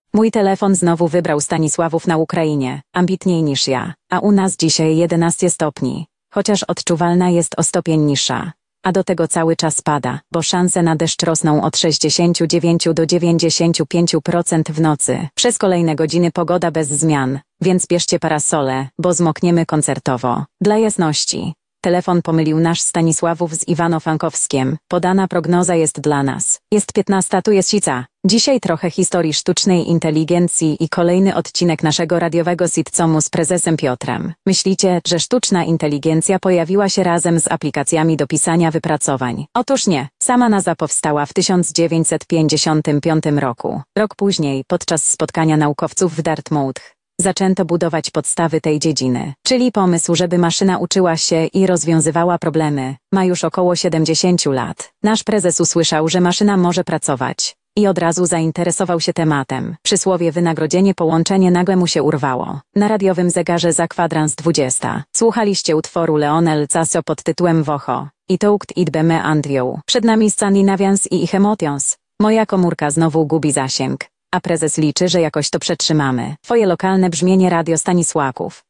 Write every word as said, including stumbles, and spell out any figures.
Mój telefon znowu wybrał Stanisławów na Ukrainie, ambitniej niż ja, a u nas dzisiaj jedenaście stopni, chociaż odczuwalna jest o stopień niższa. A do tego cały czas pada, bo szanse na deszcz rosną od sześćdziesięciu dziewięciu do dziewięćdziesięciu pięciu procent w nocy. Przez kolejne godziny pogoda bez zmian, więc bierzcie parasole, bo zmokniemy koncertowo. Dla jasności, telefon pomylił nasz Stanisławów z Iwano-Frankowskiem. Podana prognoza jest dla nas. Jest piętnasta, tu jest sica. Dzisiaj trochę historii sztucznej inteligencji i kolejny odcinek naszego radiowego sitcomu z prezesem Piotrem. Myślicie, że sztuczna inteligencja pojawiła się razem z aplikacjami do pisania wypracowań? Otóż nie. Sama nazwa powstała w tysiąc dziewięćset pięćdziesiątym piątym roku. Rok później, podczas spotkania naukowców w Dartmouth, zaczęto budować podstawy tej dziedziny. Czyli pomysł, żeby maszyna uczyła się i rozwiązywała problemy, ma już około siedemdziesięciu lat. Nasz prezes usłyszał, że maszyna może pracować i od razu zainteresował się tematem. Przysłowie wynagrodzenie połączenie nagle mu się urwało. Na radiowym zegarze za kwadrans dwudziesta. Słuchaliście utworu Leonel Caso pod tytułem Wocho i Toukt idbeme andwią. Przed nami sceny nawians i ich emotions. Moja komórka znowu gubi zasięg, a prezes liczy, że jakoś to przetrzymamy. Twoje lokalne brzmienie Radio Stanisłaków.